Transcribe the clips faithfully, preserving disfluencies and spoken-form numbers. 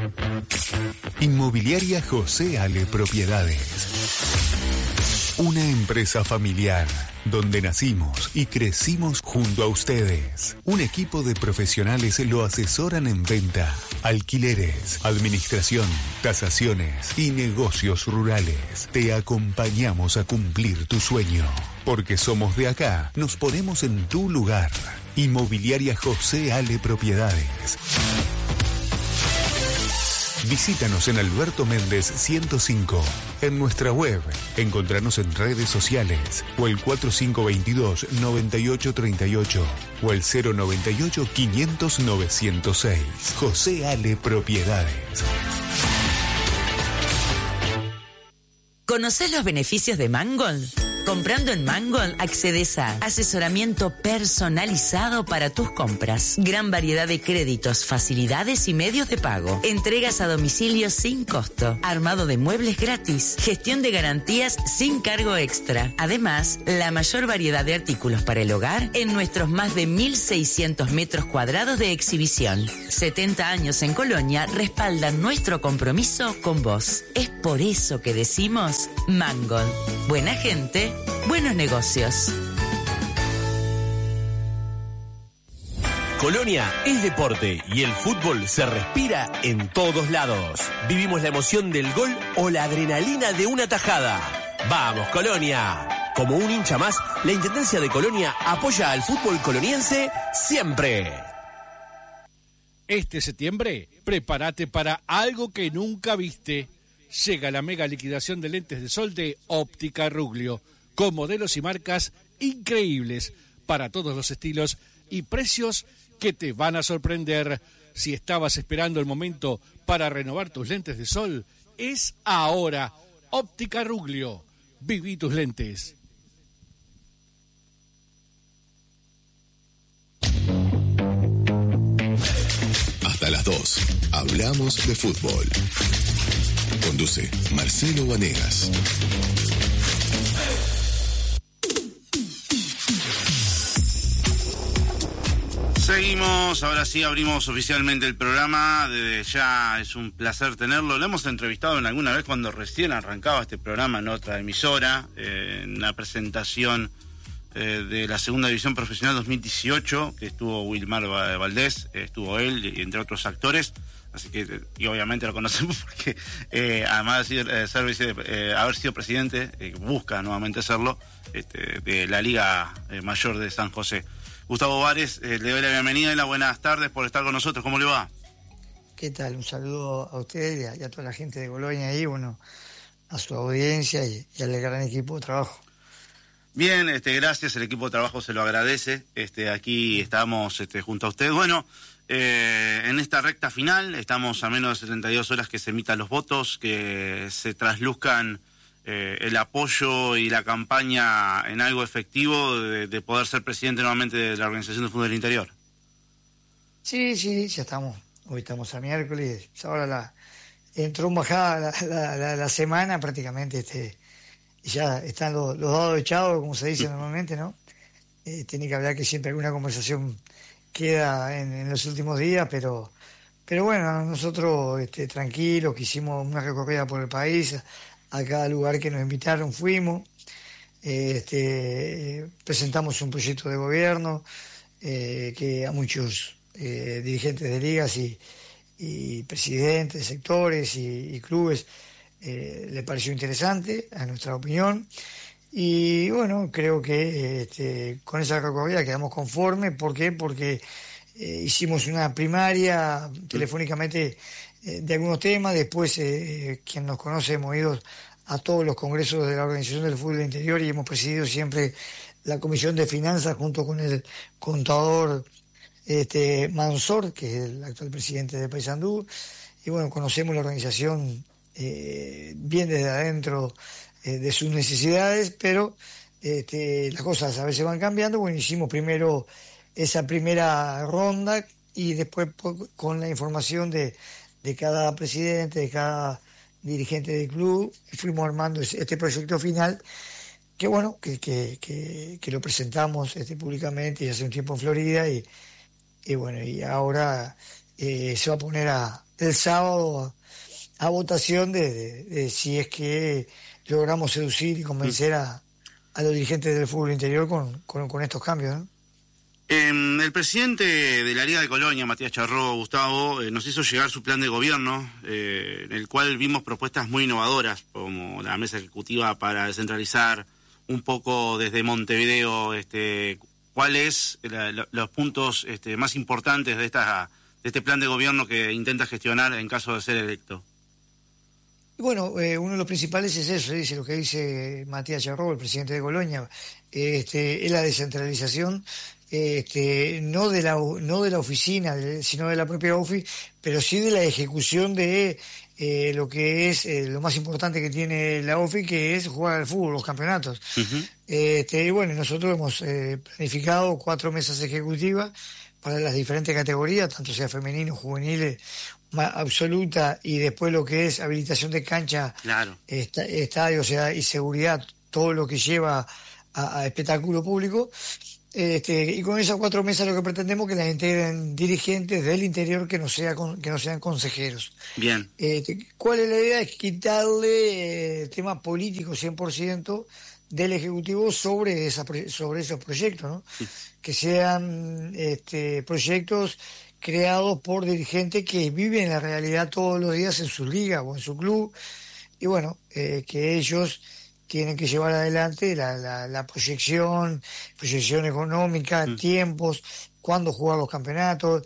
Inmobiliaria José Ale Propiedades. Una empresa familiar donde nacimos y crecimos junto a ustedes. Un equipo de profesionales lo asesoran en venta, alquileres, administración, tasaciones y negocios rurales. Te acompañamos a cumplir tu sueño. Porque somos de acá, nos ponemos en tu lugar. Inmobiliaria José Ale Propiedades. Visítanos en Alberto Méndez ciento cinco, en nuestra web, encontranos en redes sociales, o el cuatro cinco dos dos, nueve ocho tres ocho, o el cero nueve ocho, quinientos, novecientos seis. José Ale Propiedades. ¿Conocés los beneficios de Mangold? Comprando en Mangold accedes a asesoramiento personalizado para tus compras, gran variedad de créditos, facilidades y medios de pago, entregas a domicilio sin costo, armado de muebles gratis, gestión de garantías sin cargo extra. Además, la mayor variedad de artículos para el hogar en nuestros más de mil seiscientos metros cuadrados de exhibición. setenta años en Colonia respaldan nuestro compromiso con vos. Es por eso que decimos Mangold. Buena gente, buenos negocios. Colonia es deporte y el fútbol se respira en todos lados. Vivimos la emoción del gol o la adrenalina de una tajada. ¡Vamos, Colonia! Como un hincha más, la Intendencia de Colonia apoya al fútbol coloniense siempre. Este septiembre, prepárate para algo que nunca viste. Llega la mega liquidación de lentes de sol de Óptica Ruglio, con modelos y marcas increíbles para todos los estilos y precios que te van a sorprender. Si estabas esperando el momento para renovar tus lentes de sol, es ahora. Óptica Ruglio. Viví tus lentes. Hasta las dos. Hablamos de fútbol. Conduce Marcelo Vanegas. Seguimos, ahora sí abrimos oficialmente el programa. Desde ya es un placer tenerlo. Lo hemos entrevistado en alguna vez cuando recién arrancaba este programa en otra emisora, eh, en la presentación eh, de la Segunda División Profesional dos mil dieciocho, que estuvo Wilmar Valdés, eh, estuvo él y entre otros actores. Así que, y obviamente lo conocemos porque eh, además de ser, ser vice, eh, haber sido presidente, eh, busca nuevamente serlo, este, de la Liga eh, Mayor de San José. Gustavo Vares, eh, le doy la bienvenida y las buenas tardes por estar con nosotros. ¿Cómo le va? ¿Qué tal? Un saludo a usted y a, y a toda la gente de Colonia ahí, bueno, a su audiencia y, y al gran equipo de trabajo. Bien, este, gracias, el equipo de trabajo se lo agradece. Este, aquí estamos este, junto a usted. Bueno, eh, en esta recta final, estamos a menos de setenta y dos horas que se emitan los votos, que se trasluzcan eh, el apoyo y la campaña en algo efectivo de, de poder ser presidente nuevamente de la Organización de Fútbol del Interior. Sí, sí, ya estamos. Hoy estamos a miércoles. Ahora la, entró en bajada la, la, la, la semana prácticamente. Este, ya están los, los dados echados, como se dice normalmente, ¿no? Eh, tiene que hablar que siempre alguna conversación queda en, en los últimos días, pero pero bueno, nosotros este, tranquilos, que hicimos una recorrida por el país, a cada lugar que nos invitaron fuimos, eh, este, presentamos un proyecto de gobierno eh, que a muchos eh, dirigentes de ligas y, y presidentes, sectores y, y clubes eh, le pareció interesante, a nuestra opinión. Y bueno, creo que este, con esa recorrida quedamos conformes. ¿Por qué? Porque eh, hicimos una primaria telefónicamente eh, de algunos temas. Después, eh, quien nos conoce, hemos ido a todos los congresos de la Organización del Fútbol Interior y hemos presidido siempre la Comisión de Finanzas junto con el contador este, Mansor, que es el actual presidente de Paysandú. Y bueno, conocemos la organización eh, bien desde adentro, de sus necesidades, pero este, las cosas a veces van cambiando. Bueno, hicimos primero esa primera ronda y después con la información de, de cada presidente, de cada dirigente del club, fuimos armando este proyecto final, que bueno, que, que, que, que lo presentamos este, públicamente y hace un tiempo en Florida, y, y bueno, y ahora eh, se va a poner a, el sábado a, a votación de, de, de si es que logramos seducir y convencer a, a los dirigentes del fútbol interior con, con, con estos cambios, ¿no? Eh, el presidente de la Liga de Colonia, Matías Charró, Gustavo, eh, nos hizo llegar su plan de gobierno, eh, en el cual vimos propuestas muy innovadoras, como la mesa ejecutiva para descentralizar un poco desde Montevideo, este, cuáles la, los puntos este, más importantes de, esta, de este plan de gobierno que intenta gestionar en caso de ser electo. Bueno, eh, uno de los principales es eso, dice lo que dice Matías Charró, el presidente de Colonia, este, es la descentralización. Este, no de la no de la oficina, sino de la propia O F I, pero sí de la ejecución de eh, lo que es eh, lo más importante que tiene la O F I, que es jugar al fútbol, los campeonatos. Uh-huh. Este, y bueno, nosotros hemos eh, planificado cuatro mesas ejecutivas para las diferentes categorías, tanto sea femenino, juvenil, absoluta, y después lo que es habilitación de cancha, claro, est- estadio, o sea, y seguridad, todo lo que lleva a, a espectáculo público. Este, y con esas cuatro mesas lo que pretendemos es que las integren dirigentes del interior que no sea con, que no sean consejeros. Bien. Este, ¿cuál es la idea? Es quitarle eh, tema político cien por ciento del Ejecutivo sobre esa sobre esos proyectos, ¿no? Sí. Que sean este, proyectos creados por dirigentes que viven la realidad todos los días en su liga o en su club, y bueno, eh, que ellos tienen que llevar adelante la, la, la proyección, proyección económica, mm. tiempos, cuándo jugar los campeonatos,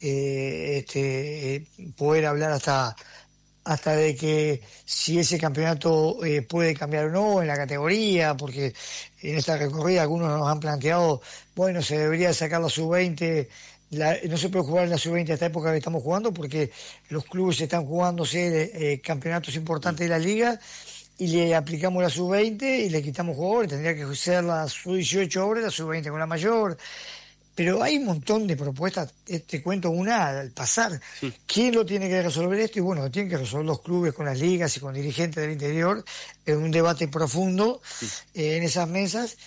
eh, este, eh, poder hablar hasta hasta de que si ese campeonato eh, puede cambiar o no en la categoría, porque en esta recorrida algunos nos han planteado, bueno, se debería sacar la sub veinte, la, no se puede jugar en la sub veinte a esta época que estamos jugando, porque los clubes están jugándose eh, campeonatos importantes de la liga, y le aplicamos la sub veinte y le quitamos jugadores, tendría que ser la sub dieciocho ahora y la sub veinte con la mayor. Pero hay un montón de propuestas, te cuento una al pasar. Sí. ¿Quién lo tiene que resolver esto? Y bueno, lo tienen que resolver los clubes con las ligas y con dirigentes del interior, en un debate profundo sí. eh, en esas mesas,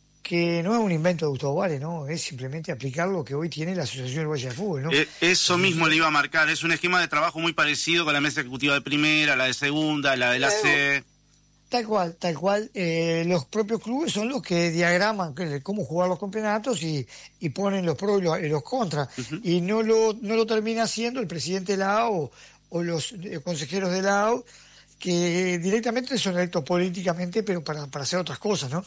que no es un invento de Gustavo Vale, ¿no? Es simplemente aplicar lo que hoy tiene la Asociación Uruguaya de Fútbol, ¿no? Eh, eso mismo le iba a marcar, es un esquema de trabajo muy parecido con la mesa ejecutiva de primera, la de segunda, la de la C. Tal cual, tal cual. Eh, los propios clubes son los que diagraman cómo jugar los campeonatos y, y ponen los pros y los, y los contras. Uh-huh. Y no lo no lo termina haciendo el presidente de la A O o los eh, consejeros de la A O, que directamente son electos políticamente, pero para, para hacer otras cosas, ¿no?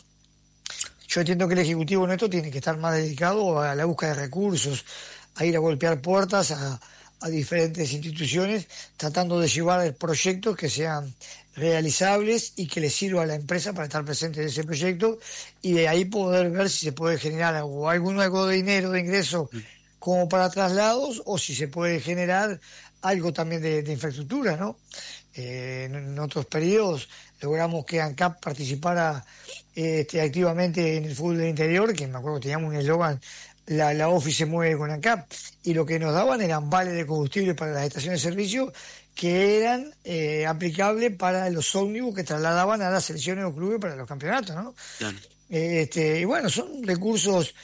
Yo entiendo que el Ejecutivo nuestro tiene que estar más dedicado a la búsqueda de recursos, a ir a golpear puertas a, a diferentes instituciones, tratando de llevar proyectos que sean realizables y que le sirva a la empresa para estar presente en ese proyecto, y de ahí poder ver si se puede generar algo, algún algo de dinero, de ingreso como para traslados, o si se puede generar algo también de, de infraestructura, ¿no? Eh, en, en otros periodos logramos que ANCAP participara este, activamente en el fútbol del interior, que me acuerdo que teníamos un eslogan, la, la O F I se mueve con ANCAP, y lo que nos daban eran vales de combustible para las estaciones de servicio que eran eh, aplicables para los ómnibus que trasladaban a las selecciones o clubes para los campeonatos, ¿no? Claro. Este, y bueno, son recursos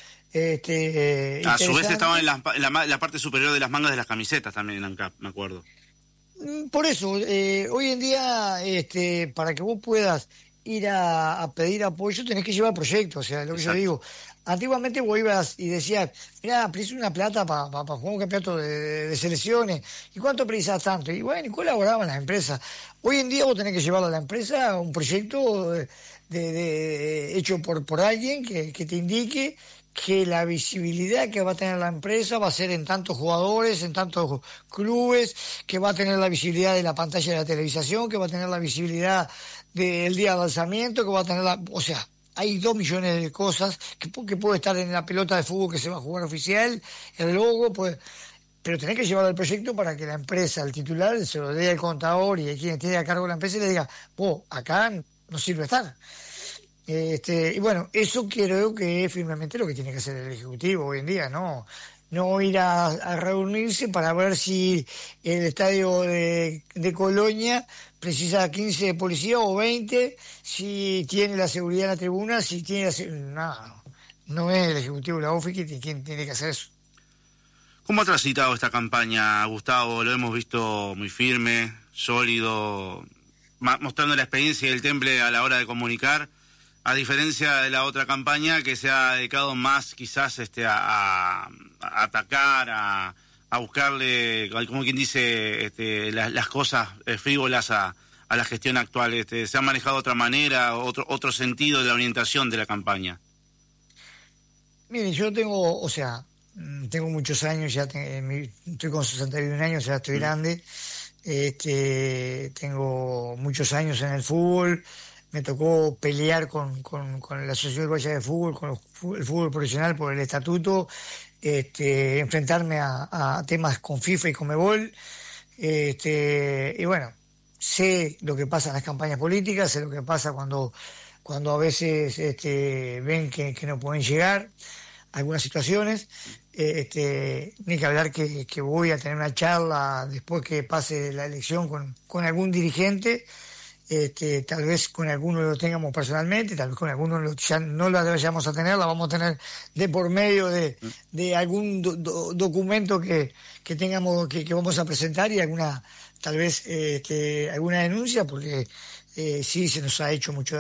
este, a su vez estaban en la, en la, la parte superior de las mangas de las camisetas también en ANCAP, me acuerdo. Por eso, eh, hoy en día, este, para que vos puedas ir a, a pedir apoyo, tenés que llevar proyectos, o sea, lo que Exacto. yo digo. Antiguamente vos ibas y decías, mirá, preciso una plata para pa, pa jugar un campeonato de, de, de selecciones, ¿y cuánto precisás tanto? Y bueno, y colaboraban las empresas. Hoy en día vos tenés que llevarlo a la empresa un proyecto de, de, de, hecho por, por alguien que, que te indique que la visibilidad que va a tener la empresa va a ser en tantos jugadores, en tantos clubes, que va a tener la visibilidad de la pantalla de la televisación, que va a tener la visibilidad del día de lanzamiento, que va a tener la... O sea, hay dos millones de cosas que, que puede estar en la pelota de fútbol que se va a jugar oficial, el logo, pues, pero tenés que llevar el proyecto para que la empresa, el titular, se lo dé al contador y a quien tiene a cargo la empresa y le diga, vos, acá no sirve estar. Este, y bueno, eso creo que es firmemente lo que tiene que hacer el Ejecutivo hoy en día, ¿no? No ir a, a reunirse para ver si el estadio de, de Colonia precisa quince de policía o veinte, si tiene la seguridad en la tribuna, si tiene la seguridad... No, no es el Ejecutivo de la O F I quien tiene que hacer eso. ¿Cómo ha transitado esta campaña, Gustavo? Lo hemos visto muy firme, sólido, mostrando la experiencia y el temple a la hora de comunicar, a diferencia de la otra campaña que se ha dedicado más quizás este, a, a, a atacar, a, a buscarle, como quien dice, este, las, las cosas frívolas a, a la gestión actual. Este, ¿se ha manejado de otra manera, otro, otro sentido de la orientación de la campaña? Mire, yo tengo, o sea, tengo muchos años, ya te, estoy con sesenta y un años, ya estoy grande, este, tengo muchos años en el fútbol, me tocó pelear con, con, con la Asociación Uruguaya de Fútbol, con el fútbol profesional por el estatuto, este, enfrentarme a, a temas con FIFA y Conmebol, este, y bueno, sé lo que pasa en las campañas políticas, sé lo que pasa cuando, cuando a veces este, ven que, que no pueden llegar a algunas situaciones. Este, ni que hablar que, que voy a tener una charla después que pase la elección con, con algún dirigente, este, tal vez con alguno lo tengamos personalmente, tal vez con alguno lo, ya no la vayamos a tener, la vamos a tener de por medio de, de algún do, do, documento que, que tengamos, que, que vamos a presentar, y alguna, tal vez este, alguna denuncia, porque eh, sí se nos ha hecho mucho